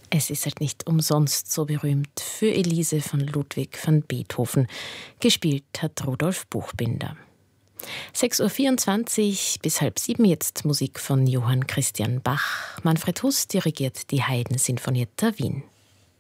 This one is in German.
Es ist halt nicht umsonst so berühmt, für Elise von Ludwig van Beethoven. Gespielt hat Rudolf Buchbinder. 6:24 bis 6:30 jetzt Musik von Johann Christian Bach. Manfred Huss dirigiert die Haydn Sinfonietta Wien.